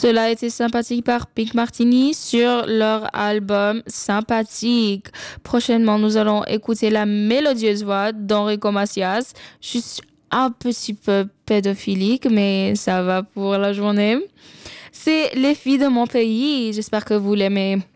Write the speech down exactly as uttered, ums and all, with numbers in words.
Cela a été sympathique par Pink Martini sur leur album Sympathique. Prochainement, nous allons écouter la mélodieuse voix d'Enrico Macias. Je suis un petit peu pédophilique, mais ça va pour la journée. C'est Les filles de mon pays. J'espère que vous l'aimez.